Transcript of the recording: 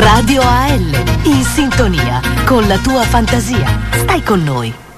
Radio AL, in sintonia con la tua fantasia. Stai con noi.